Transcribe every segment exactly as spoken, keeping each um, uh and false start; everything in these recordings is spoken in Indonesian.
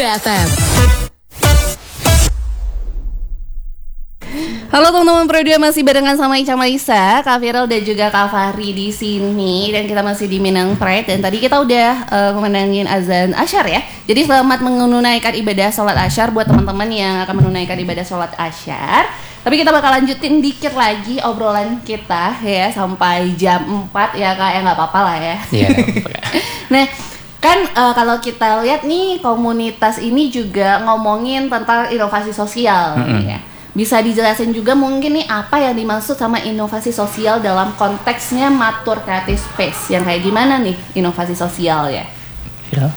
F M. Halo teman-teman Pro dua, masih barengan sama Ica Marisa, Kak Viral dan juga Kak Fahri di sini, dan kita masih di Minang Pride. Dan tadi kita udah uh, menandangin azan Asyar ya. Jadi selamat menunaikan ibadah sholat Asyar buat teman-teman yang akan menunaikan ibadah sholat Asyar. Tapi kita bakal lanjutin dikit lagi obrolan kita ya sampai jam empat ya Kak, ya nggak apa-apa lah ya. Iya. Nah, kan uh, kalau kita lihat nih komunitas ini juga ngomongin tentang inovasi sosial, mm-hmm. ya. Bisa dijelasin juga mungkin nih apa yang dimaksud sama inovasi sosial dalam konteksnya Matur Creative Space, yang kayak gimana nih inovasi sosial ya? Ya.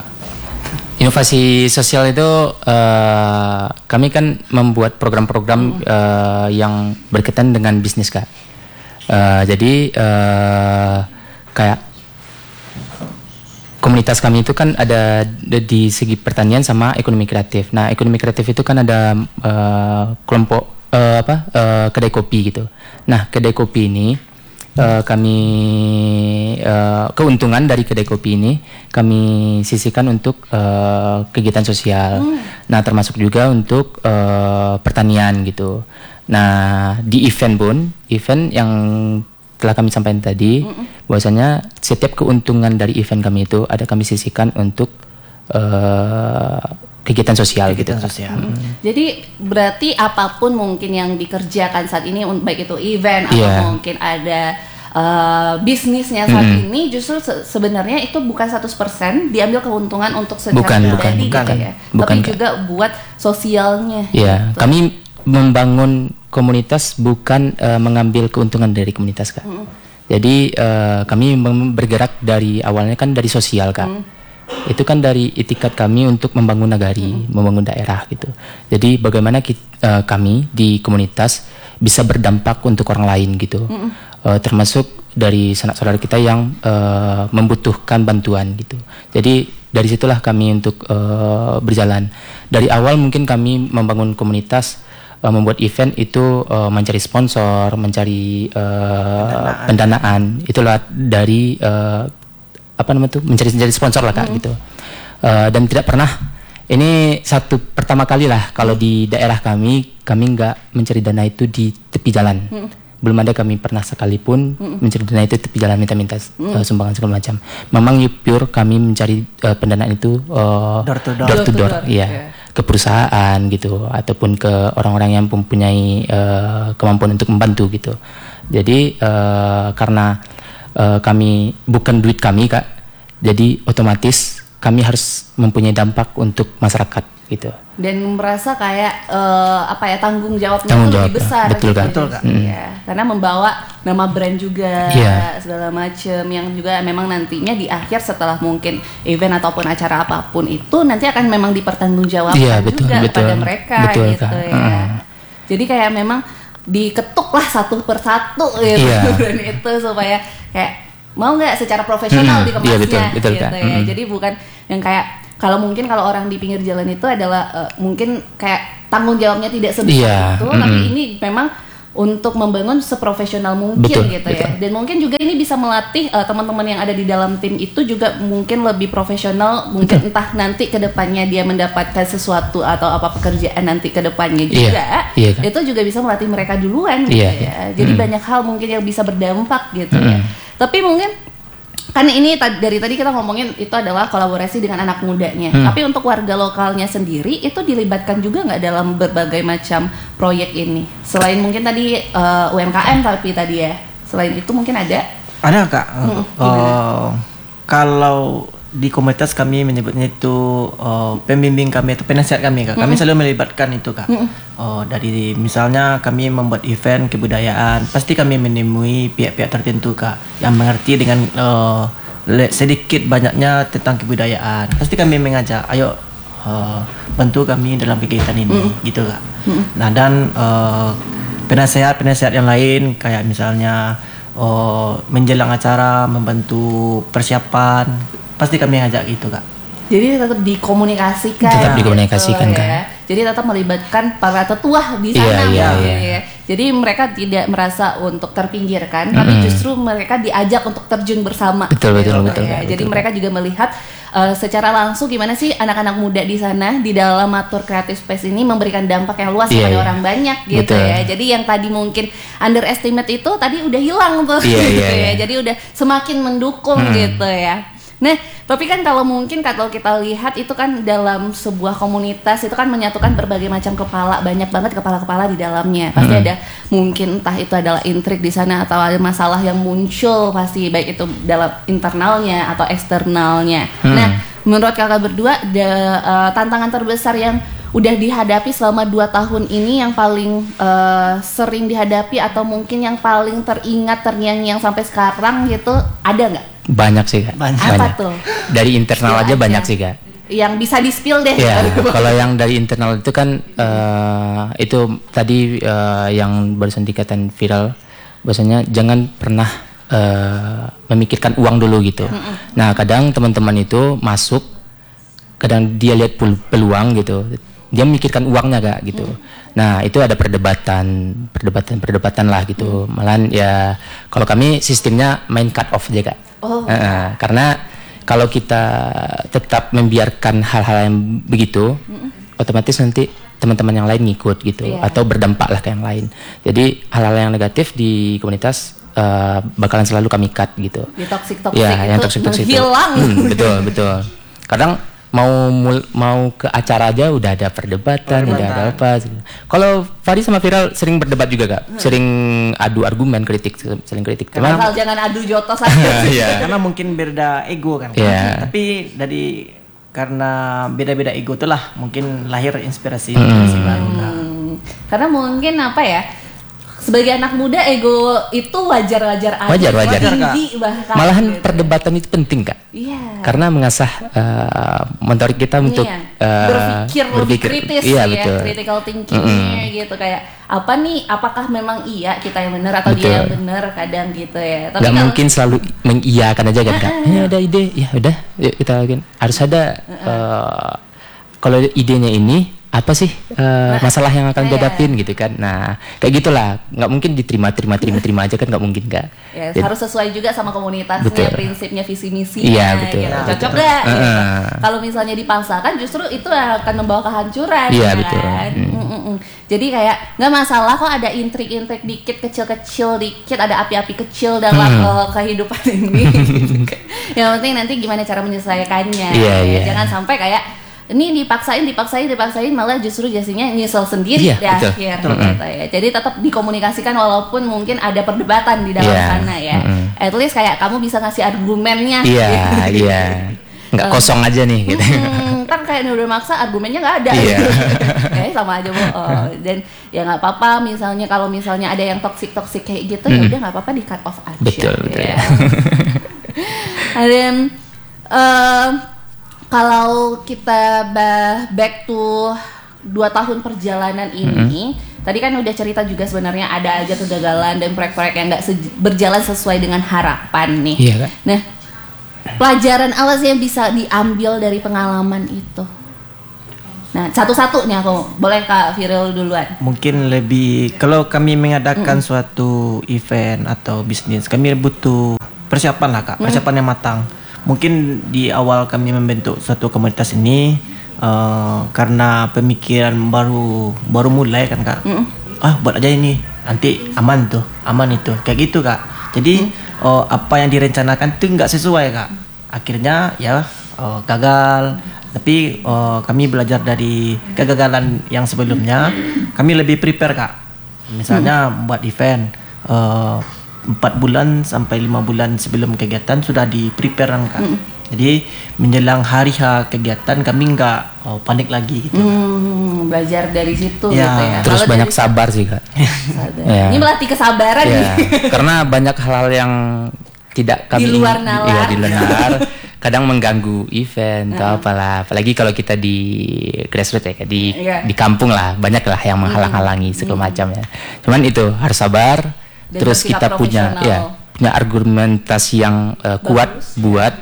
Inovasi sosial itu uh, kami kan membuat program-program hmm. uh, yang berkaitan dengan bisnis Kak. Uh, jadi uh, kayak komunitas kami itu kan ada di segi pertanian sama ekonomi kreatif. Nah, ekonomi kreatif itu kan ada uh, kelompok uh, apa uh, kedai kopi gitu. Nah, kedai kopi ini uh, kami uh, keuntungan dari kedai kopi ini kami sisihkan untuk uh, kegiatan sosial. Hmm. Nah, termasuk juga untuk uh, pertanian gitu. Nah, di event pun, event yang telah kami sampaikan tadi, mm-mm. bahwasanya setiap keuntungan dari event kami itu ada kami sisihkan untuk uh, kegiatan sosial kegiatan gitu. Sosial. Mm-hmm. Jadi berarti apapun mungkin yang dikerjakan saat ini, baik itu event yeah. atau mungkin ada uh, bisnisnya saat mm-hmm. ini, justru se- sebenarnya itu bukan seratus persen diambil keuntungan untuk secara bukan, bukan, pribadi bukan, gitu ya, bukan, tapi bukan. juga buat sosialnya. Iya, yeah. gitu. Kami membangun komunitas bukan uh, mengambil keuntungan dari komunitas Kak. Mm. Jadi uh, kami mem- bergerak dari awalnya kan dari sosial Kak. Mm. Itu kan dari itikat kami untuk membangun nagari, mm. membangun daerah gitu. Jadi bagaimana kita, uh, kami di komunitas bisa berdampak untuk orang lain gitu. Mm. Uh, termasuk dari sanak saudara kita yang uh, membutuhkan bantuan gitu. Jadi dari situlah kami untuk uh, berjalan. Dari awal mungkin kami membangun komunitas, Uh, membuat event itu uh, mencari sponsor, mencari uh, pendanaan. pendanaan. Itulah dari uh, apa namanya tuh mencari mencari sponsor lah Kak hmm. gitu. Uh, dan tidak pernah, ini satu pertama kali lah kalau hmm. di daerah kami kami nggak mencari dana itu di tepi jalan. Hmm. Belum ada kami pernah sekalipun hmm. mencari dana itu di tepi jalan minta-minta hmm. uh, sumbangan segala macam. Memang pure kami mencari uh, pendanaan itu uh, door to door, door, to door, door. Iya. Yeah. Ke perusahaan gitu ataupun ke orang-orang yang mempunyai uh, kemampuan untuk membantu gitu. Jadi uh, karena uh, kami bukan duit kami Kak, jadi otomatis kami harus mempunyai dampak untuk masyarakat gitu. Dan merasa kayak uh, apa ya tanggung jawabnya tanggung itu jawab, lebih besar betul gitu, kan? betul kan? Mm. Ya, karena membawa nama brand juga yeah. segala macam yang juga memang nantinya di akhir setelah mungkin event ataupun acara apapun itu nanti akan memang dipertanggungjawabkan yeah, betul, juga betul, kepada mereka betul, gitu kan? ya. Uh. Jadi kayak memang diketuk lah satu persatu gitu yeah. brand itu supaya kayak mau nggak secara profesional mm, dikemasnya yeah, betul, betul, gitu kan? ya. Mm. Jadi bukan yang kayak kalau mungkin kalau orang di pinggir jalan itu adalah uh, mungkin kayak tanggung jawabnya tidak sebesar yeah. itu, mm-hmm. tapi ini memang untuk membangun seprofesional mungkin betul, gitu betul. ya. Dan mungkin juga ini bisa melatih uh, teman-teman yang ada di dalam tim itu juga mungkin lebih profesional, mungkin betul. entah nanti ke depannya dia mendapatkan sesuatu atau apa pekerjaan nanti ke depannya juga. Yeah, yeah, kan? Itu juga bisa melatih mereka duluan gitu yeah, ya. Yeah. Jadi mm. banyak hal mungkin yang bisa berdampak gitu mm. ya. Tapi mungkin kan ini t- dari tadi kita ngomongin itu adalah kolaborasi dengan anak mudanya. Hmm. Tapi untuk warga lokalnya sendiri itu dilibatkan juga nggak dalam berbagai macam proyek ini? Selain mungkin tadi uh, U M K M tapi tadi ya. Selain itu mungkin ada? Ada Kak. Hmm, uh, kalau di komunitas kami menyebutnya itu uh, pembimbing kami atau penasihat kami Kak. Kami hmm. selalu melibatkan itu Kak. Hmm. Uh, dari misalnya kami membuat event kebudayaan, pasti kami menemui pihak-pihak tertentu Kak yang mengerti dengan uh, sedikit banyaknya tentang kebudayaan. Pasti kami mengajak, ayo uh, bantu kami dalam kegiatan ini hmm. gitu Kak. Hmm. Nah dan uh, penasihat-penasihat yang lain kayak misalnya uh, menjelang acara membantu persiapan, pasti kami ngajak gitu Kak. Jadi tetap dikomunikasikan. Tetap dikomunikasikan gitu, kan. Ya. Jadi tetap melibatkan para tetua di sana, yeah, yeah, yeah. ya. Jadi mereka tidak merasa untuk terpinggirkan, mm-hmm. tapi justru mereka diajak untuk terjun bersama. Betul betul gitu, betul, ya. betul. Jadi mereka juga melihat uh, secara langsung gimana sih anak-anak muda di sana di dalam Matur Creative Space ini memberikan dampak yang luas yeah, kepada yeah. orang banyak gitu betul. ya. Jadi yang tadi mungkin underestimate itu tadi udah hilang tuh, yeah, gitu yeah, ya. yeah. Jadi udah semakin mendukung hmm. gitu ya. Nah, tapi kan kalau mungkin kalau kita lihat itu kan dalam sebuah komunitas itu kan menyatukan berbagai macam kepala, banyak banget kepala-kepala di dalamnya. Pasti hmm. ada mungkin entah itu adalah intrik di sana atau ada masalah yang muncul pasti baik itu dalam internalnya atau eksternalnya. Hmm. Nah, menurut kakak berdua ada uh, tantangan terbesar yang udah dihadapi selama dua tahun ini yang paling uh, sering dihadapi atau mungkin yang paling teringat terngiang-ngiang sampai sekarang gitu, ada nggak? Banyak sih Kak. Banyak. Apa banyak. tuh? Dari internal aja, aja banyak sih Kak. Yang bisa di-spill deh. Ya, kalau yang dari internal itu kan uh, itu tadi uh, yang barusan dikatakan viral, bahwasanya jangan pernah uh, memikirkan uang dulu gitu. Mm-mm. Nah, kadang teman-teman itu masuk, kadang dia lihat peluang gitu, dia memikirkan uangnya Kak gitu. Mm. Nah, itu ada perdebatan, perdebatan, perdebatan lah gitu. Mm. Malahan ya, kalau kami sistemnya main cut off aja Kak. Oh. Uh, karena kalau kita tetap membiarkan hal-hal yang begitu, mm-mm. otomatis nanti teman-teman yang lain ngikut gitu, yeah. atau berdampak lah ke yang lain. Jadi hal-hal yang negatif di komunitas uh, bakalan selalu kami cut gitu. Di toxic-toxic ya, itu yang toxic-toxic menghilang. Itu. Hmm, betul betul. Kadang mau mul, mau ke acara aja udah ada perdebatan, perdebatan. udah ada apa. Kalau Fari sama Viral sering berdebat juga Kak, hmm. sering adu argumen, kritik, sering kritik. Karena Cuma, jangan adu jotos aja. yeah. Karena mungkin beda ego kan. Yeah. Tapi dari karena beda-beda ego itulah mungkin lahir inspirasi inspirasi hmm. baru. Kak. Hmm. Karena mungkin apa ya? Sebagai anak muda ego itu wajar-wajar aja. Wajar-wajar tinggi bahkan. Malahan gitu. Perdebatan itu penting Kak. Iya. Karena mengasah uh, motorik kita untuk iya. uh, berpikir, berpikir lebih kritis iya, ya, betul. critical thinkingnya mm-hmm. gitu kayak apa nih? Apakah memang iya kita yang benar atau betul. dia yang benar kadang gitu ya. Tapi gak kalau, mungkin selalu mengiyakan aja kan Kak. Uh-uh. Ya ada ide, ya udah yuk kita lakuin. Harus ada uh-uh. uh, kalau idenya ini apa sih uh, nah, masalah yang akan dihadapin gitu kan. Nah kayak gitulah, nggak mungkin diterima terima terima terima aja kan, nggak mungkin Kak. Ya, harus sesuai juga sama komunitasnya, betul. prinsipnya, visi misinya. Iya betul. Gitu. Nah, cocok betul. gak? Uh, Gitu. Kalau misalnya dipaksakan justru itu akan membawa kehancuran. Iya kan? betul. Hmm. Jadi kayak nggak masalah kok ada intrik-intrik dikit, kecil-kecil dikit, ada api-api kecil dalam hmm. uh, kehidupan ini. Yang penting nanti gimana cara menyelesaikannya. Iya, ya. iya. Jangan sampai kayak ini dipaksain, dipaksain, dipaksain malah justru jadinya nyesel sendiri iya, di akhir gitu ya. Jadi tetap dikomunikasikan walaupun mungkin ada perdebatan di dalam yeah. sana ya. Mm-hmm. At least kayak kamu bisa ngasih argumennya. Iya, gitu. Iya. Nggak kosong aja nih gitu. Hmm, kan kayak udah maksa argumennya nggak ada. Iya. Kayak sama aja bohong. Dan ya nggak apa-apa misalnya kalau misalnya ada yang toksik-toksik kayak gitu mm. ya udah nggak apa-apa di cut off aja. Betul, betul. Ya. Dan uh, kalau kita back to dua tahun perjalanan ini, mm-hmm. tadi kan udah cerita juga sebenarnya ada aja kegagalan dan proyek-proyek yang nggak se- berjalan sesuai dengan harapan nih. Iya, kan? Nah, pelajaran apa sih yang bisa diambil dari pengalaman itu? Nah, satu-satu nih aku, boleh Kak Viral duluan. Mungkin lebih, kalau kami mengadakan mm-hmm. suatu event atau bisnis, kami butuh persiapan lah Kak, persiapan mm-hmm. yang matang. Mungkin di awal kami membentuk suatu komunitas ini uh, karena pemikiran baru baru mulai kan Kak. Mm. Ah buat aja ini, nanti aman tuh, aman itu, kayak gitu Kak. Jadi mm. uh, apa yang direncanakan tuh nggak sesuai Kak. Akhirnya ya uh, gagal. Tapi uh, kami belajar dari kegagalan yang sebelumnya. Kami lebih prepare Kak. Misalnya mm. buat event. Uh, empat bulan sampai lima bulan sebelum kegiatan sudah di prepare kan. Mm. Jadi menjelang hari H kegiatan kami nggak oh, panik lagi gitu. Mm, belajar dari situ ya. gitu ya. Terus Kalau banyak sabar sih Kak. Sabar. Ya. Ini melatih kesabaran ya. nih. Karena banyak hal-hal yang tidak kami di luar nalar. Iya, di luar nalar. Kadang mengganggu event atau apalah. Apalagi kalau kita di grassroots ya, di yeah. di kampung lah, banyak lah yang menghalang-halangi segala mm. macam ya. Cuman itu harus sabar. Dan terus kita punya ya punya argumentasi yang uh, kuat buat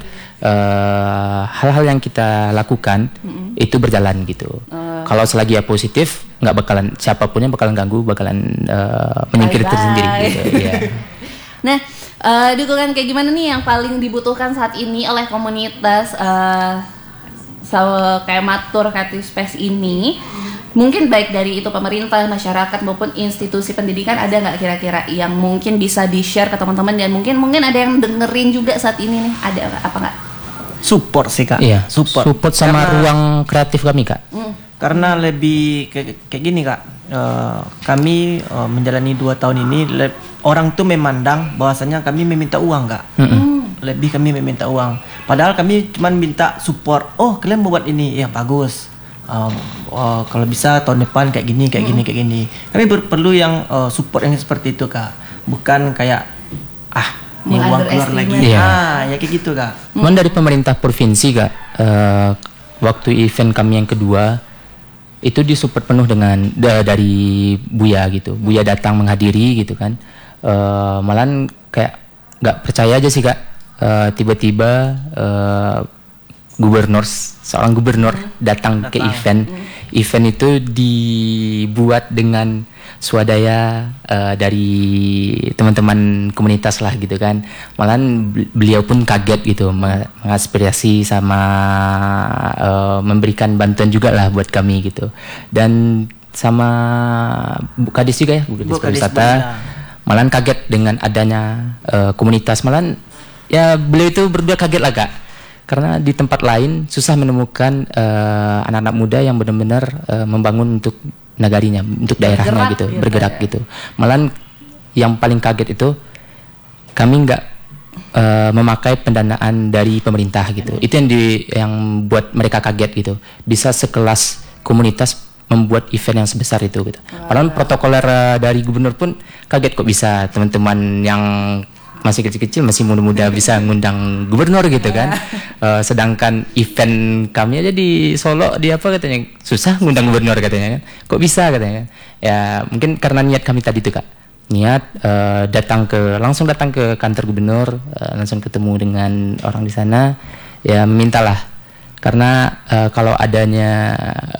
uh, hal-hal yang kita lakukan mm-hmm. itu berjalan gitu. Uh. Kalau selagi ya positif, nggak bakalan siapapun yang bakalan ganggu, bakalan uh, menyingkir itu sendiri gitu. Ya. Nah, uh, dukungan kayak gimana nih yang paling dibutuhkan saat ini oleh komunitas uh, so, kayak Matur Creative Space ini? Mungkin baik dari itu pemerintah, masyarakat maupun institusi pendidikan, ada nggak kira-kira yang mungkin bisa di-share ke teman-teman dan mungkin mungkin ada yang dengerin juga saat ini nih, ada apa nggak? Support sih kak. Iya, support. Support sama karena, ruang kreatif kami kak. Mm. Karena lebih kayak, kayak gini kak, uh, kami uh, menjalani dua tahun ini le- orang tuh memandang bahwasanya kami meminta uang kak. Mm-hmm. Lebih kami meminta uang. Padahal kami cuma minta support. Oh kalian buat ini, ya bagus. Uh, uh, kalau bisa tahun depan kayak gini, kayak mm-hmm. gini, kayak gini. Kami ber- perlu yang uh, support yang seperti itu kak. Bukan kayak ah yang uang keluar lagi. Yeah. Ah ya kayak gitu kak. Cuman dari pemerintah provinsi kak, uh, waktu event kami yang kedua itu disupport penuh dengan da, dari Buya gitu. Buya datang menghadiri gitu kan. Uh, malahan kayak nggak percaya aja sih kak. Uh, tiba-tiba uh, gubernur, seorang gubernur hmm. datang, datang ke event. Hmm. Event itu dibuat dengan swadaya uh, dari teman-teman komunitas lah gitu kan. Malahan beliau pun kaget gitu, mengaspirasi sama uh, memberikan bantuan juga lah buat kami gitu. Dan sama Bu Kadis juga ya, Bu Kadis Pariwisata. Malahan kaget dengan adanya uh, komunitas. Malahan ya beliau itu berdua kaget lah kak. Karena di tempat lain susah menemukan uh, anak-anak muda yang benar-benar uh, membangun untuk nagarinya, untuk daerahnya bergerak, gitu, gitu, bergerak ya. Gitu. Malahan yang paling kaget itu kami nggak uh, memakai pendanaan dari pemerintah gitu. Hmm. Itu yang di yang buat mereka kaget gitu. Bisa sekelas komunitas membuat event yang sebesar itu gitu. Padahal protokoler uh, dari gubernur pun kaget kok bisa teman-teman yang masih kecil-kecil, masih muda-muda bisa ngundang gubernur gitu kan. Uh, sedangkan event kami aja di Solo, di apa katanya susah ngundang gubernur katanya kan. Kok bisa katanya kan. Ya mungkin karena niat kami tadi tuh kak. Niat uh, datang ke langsung datang ke kantor gubernur, uh, langsung ketemu dengan orang di sana. Ya mintalah. Karena uh, kalau adanya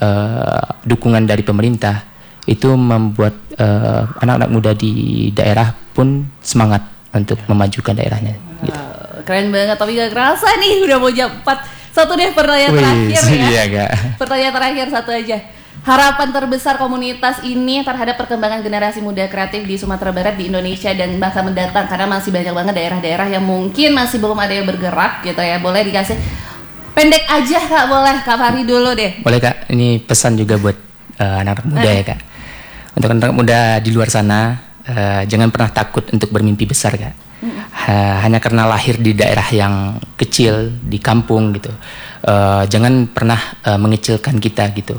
uh, dukungan dari pemerintah itu membuat uh, anak-anak muda di daerah pun semangat untuk memajukan daerahnya. Gitu. Uh, keren banget, tapi gak kerasa nih udah mau jam empat. Satu deh pertanyaan Wih, terakhir ya. Iya, gak. Pertanyaan terakhir satu aja. Harapan terbesar komunitas ini terhadap perkembangan generasi muda kreatif di Sumatera Barat, di Indonesia dan masa mendatang, karena masih banyak banget daerah-daerah yang mungkin masih belum ada yang bergerak gitu ya. Boleh dikasih pendek aja kak, boleh Kak Fahri dulu deh. Boleh kak, ini pesan juga buat uh, anak-anak muda eh. ya kak. Untuk anak-anak muda di luar sana, Uh, jangan pernah takut untuk bermimpi besar kak. Uh, hanya karena lahir di daerah yang kecil, di kampung gitu, uh, jangan pernah uh, mengecilkan kita gitu.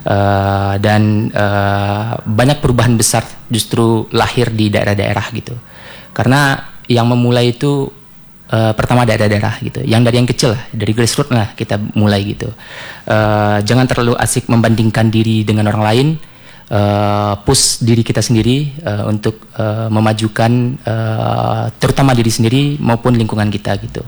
Uh, dan uh, banyak perubahan besar justru lahir di daerah-daerah gitu. Karena yang memulai itu uh, pertama daerah-daerah gitu, yang dari yang kecil lah, dari grassroots lah kita mulai gitu. Uh, jangan terlalu asik membandingkan diri dengan orang lain. Uh, push diri kita sendiri uh, untuk uh, memajukan uh, terutama diri sendiri maupun lingkungan kita gitu.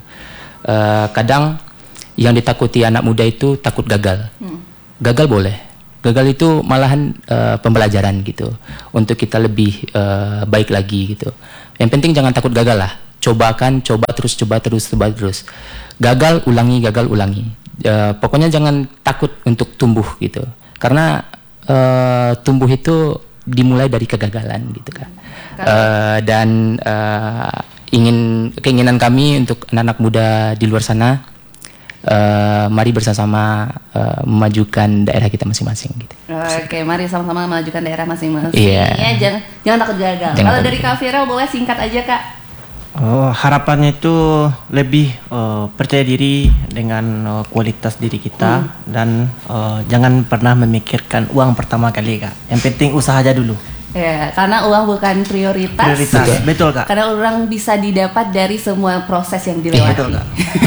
Uh, kadang yang ditakuti anak muda itu takut gagal. Hmm. Gagal boleh. Gagal itu malahan uh, pembelajaran gitu untuk kita lebih uh, baik lagi gitu. Yang penting jangan takut gagal lah. Cobakan, coba terus, coba terus, coba terus. Gagal, ulangi, gagal, ulangi. Uh, pokoknya jangan takut untuk tumbuh gitu. Karena Uh, tumbuh itu dimulai dari kegagalan gitu kan. Uh, dan uh, ingin keinginan kami untuk anak-anak muda di luar sana, uh, mari bersama-sama uh, memajukan daerah kita masing-masing gitu. Oke, okay, mari sama-sama memajukan daerah masing-masing. Yeah. Ya, jangan jangan takut gagal. Kalau dari Kak Fira boleh singkat aja Kak. Oh, harapannya itu lebih uh, percaya diri dengan uh, kualitas diri kita hmm. dan uh, jangan pernah memikirkan uang pertama kali kak. Yang penting usaha aja dulu. Ya, karena uang bukan prioritas. Prioritas, betul, betul kak. Karena orang bisa didapat dari semua proses yang dilewati. Betul kak.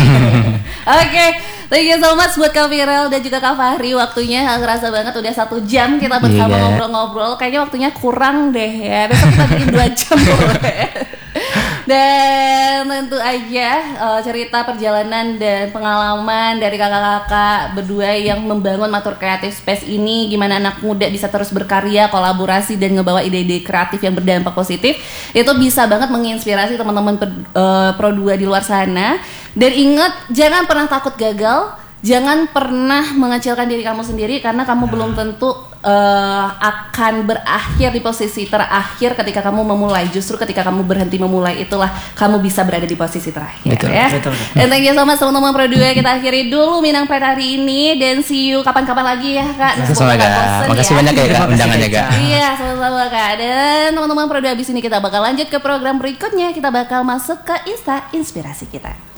Oke, okay, thank you so much buat Kak Viral dan juga Kak Fahri. Waktunya kerasa banget udah satu jam kita bersama yeah. ngobrol-ngobrol. Kayaknya waktunya kurang deh ya. Besok kita bikin dua jam boleh. Dan tentu aja uh, cerita perjalanan dan pengalaman dari kakak-kakak berdua yang membangun Matur Creative Space ini, gimana anak muda bisa terus berkarya, kolaborasi dan ngebawa ide-ide kreatif yang berdampak positif, itu bisa banget menginspirasi teman-teman uh, Pro dua di luar sana. Dan ingat, jangan pernah takut gagal. Jangan pernah mengecilkan diri kamu sendiri karena kamu belum tentu uh, akan berakhir di posisi terakhir ketika kamu memulai. Justru ketika kamu berhenti memulai, itulah kamu bisa berada di posisi terakhir. Betul, ya. Betul, betul. Dan thank you so much teman-teman Pro dua. Kita akhiri dulu Minang Pride hari ini dan see you kapan-kapan lagi ya Kak. Sama-sama Kak. Makasih banyak ya Kak undangannya Kak. Iya, sama-sama Kak. Dan teman-teman Pro dua, abis ini kita bakal lanjut ke program berikutnya. Kita bakal masuk ke Insta Inspirasi kita.